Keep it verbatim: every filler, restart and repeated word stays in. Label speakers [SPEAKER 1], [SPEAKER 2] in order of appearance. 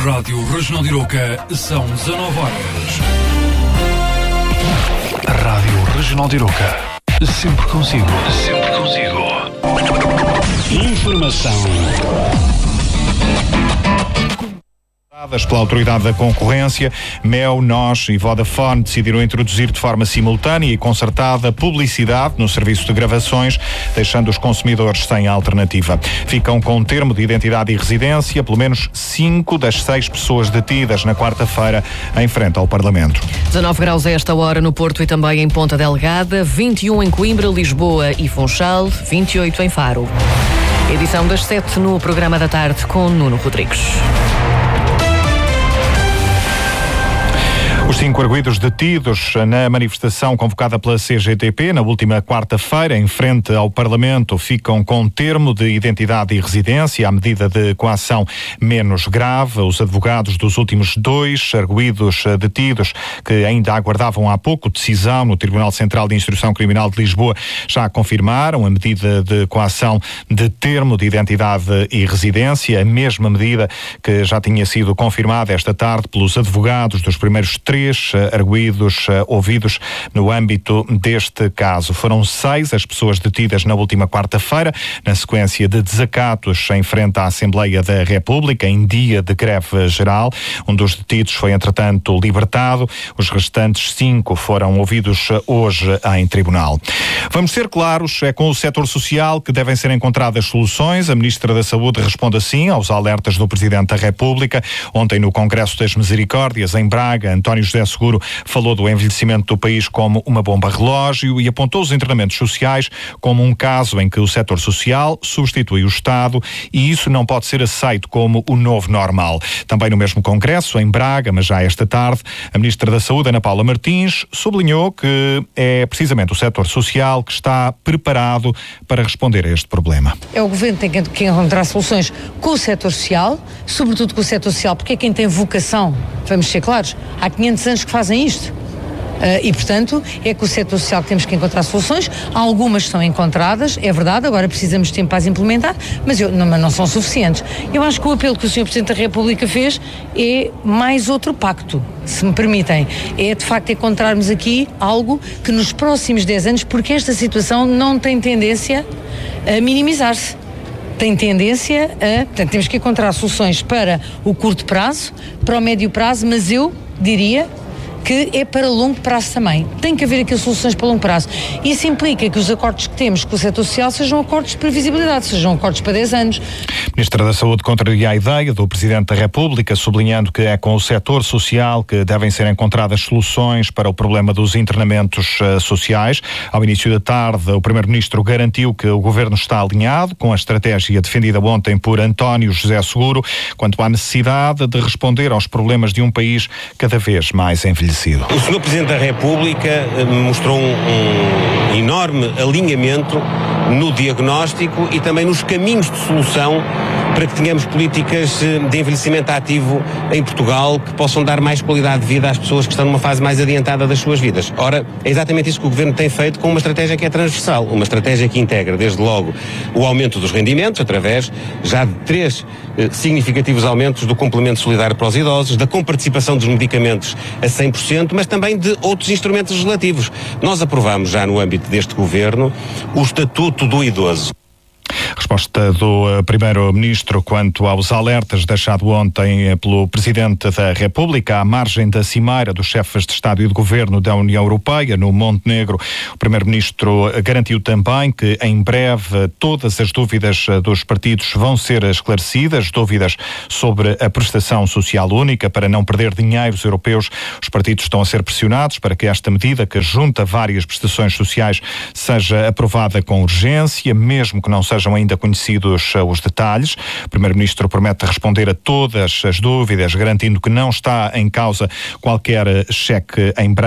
[SPEAKER 1] Rádio Regional de Iroca, são dezanove horas. Rádio Regional de Iroca, sempre consigo. Sempre consigo. Informação
[SPEAKER 2] pela Autoridade da Concorrência, Mel, Nós e Vodafone decidiram introduzir de forma simultânea e concertada publicidade no serviço de gravações, deixando os consumidores sem alternativa. Ficam com um termo de identidade e residência pelo menos cinco das seis pessoas detidas na quarta-feira em frente ao Parlamento.
[SPEAKER 3] dezanove graus a esta hora no Porto e também em Ponta Delgada, vinte e um em Coimbra, Lisboa e Funchal, vinte e oito em Faro. Edição das sete no programa da tarde com Nuno Rodrigues.
[SPEAKER 2] Os cinco arguidos detidos na manifestação convocada pela C G T P na última quarta-feira em frente ao Parlamento ficam com termo de identidade e residência à medida de coação menos grave. Os advogados dos últimos dois arguidos detidos, que ainda aguardavam há pouco decisão no Tribunal Central de Instrução Criminal de Lisboa, já confirmaram a medida de coação de termo de identidade e residência, a mesma medida que já tinha sido confirmada esta tarde pelos advogados dos primeiros três Três arguidos uh, ouvidos no âmbito deste caso. Foram seis as pessoas detidas na última quarta-feira, na sequência de desacatos em frente à Assembleia da República, em dia de greve geral. Um dos detidos foi, entretanto, libertado. Os restantes cinco foram ouvidos hoje em tribunal. Vamos ser claros, é com o setor social que devem ser encontradas soluções. A Ministra da Saúde responde assim aos alertas do Presidente da República. Ontem, no Congresso das Misericórdias, em Braga, António José Seguro falou do envelhecimento do país como uma bomba relógio e apontou os internamentos sociais como um caso em que o setor social substitui o Estado, e isso não pode ser aceito como o novo normal. Também no mesmo Congresso, em Braga, mas já esta tarde, a Ministra da Saúde, Ana Paula Martins, sublinhou que é precisamente o setor social que está preparado para responder a este problema.
[SPEAKER 4] É o Governo que tem que encontrar soluções com o setor social, sobretudo com o setor social, porque é quem tem vocação, vamos ser claros, há quinhentos anos que fazem isto. Uh, e, portanto, é com o setor social que temos que encontrar soluções. Algumas são encontradas, é verdade, agora precisamos de tempo para as implementar, mas, eu, não, mas não são suficientes. Eu acho que o apelo que o senhor Presidente da República fez é mais outro pacto, se me permitem. É, de facto, encontrarmos aqui algo que nos próximos dez anos, porque esta situação não tem tendência a minimizar-se. Tem tendência a... Portanto, temos que encontrar soluções para o curto prazo, para o médio prazo, mas eu diria que é para longo prazo também. Tem que haver aqui soluções para longo prazo. Isso implica que os acordos que temos com o setor social sejam acordos de previsibilidade, sejam acordos para dez anos.
[SPEAKER 2] Ministra da Saúde contraria a ideia do Presidente da República, sublinhando que é com o setor social que devem ser encontradas soluções para o problema dos internamentos uh, sociais. Ao início da tarde, o Primeiro-Ministro garantiu que o Governo está alinhado com a estratégia defendida ontem por António José Seguro quanto à necessidade de responder aos problemas de um país cada vez mais envelhecido.
[SPEAKER 5] O senhor Presidente da República mostrou um, um enorme alinhamento no diagnóstico e também nos caminhos de solução para que tenhamos políticas de envelhecimento ativo em Portugal que possam dar mais qualidade de vida às pessoas que estão numa fase mais adiantada das suas vidas. Ora, é exatamente isso que o Governo tem feito com uma estratégia que é transversal, uma estratégia que integra, desde logo, o aumento dos rendimentos, através já de três eh, significativos aumentos do complemento solidário para os idosos, da comparticipação dos medicamentos a cem por cento, mas também de outros instrumentos legislativos. Nós aprovamos já no âmbito deste Governo o Estatuto do Idoso.
[SPEAKER 2] Resposta do uh, Primeiro-Ministro quanto aos alertas deixados ontem uh, pelo Presidente da República à margem da cimeira dos chefes de Estado e de Governo da União Europeia no Montenegro. O Primeiro-Ministro uh, garantiu também que em breve uh, todas as dúvidas uh, dos partidos vão ser esclarecidas, dúvidas sobre a prestação social única para não perder dinheiros europeus. Os partidos estão a ser pressionados para que esta medida, que junta várias prestações sociais, seja aprovada com urgência, mesmo que não sejam ainda conhecidos os detalhes. O Primeiro-Ministro promete responder a todas as dúvidas, garantindo que não está em causa qualquer cheque em branco.